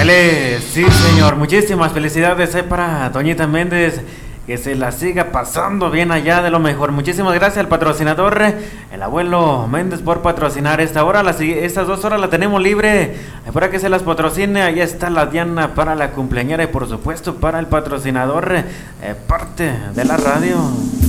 Dale, sí señor, muchísimas felicidades para Doñita Méndez, que se la siga pasando bien allá de lo mejor. Muchísimas gracias al patrocinador, el abuelo Méndez, por patrocinar esta hora. Estas 2 horas la tenemos libre para que se las patrocine. Ahí está la Diana para la cumpleañera y por supuesto para el patrocinador, parte de la radio.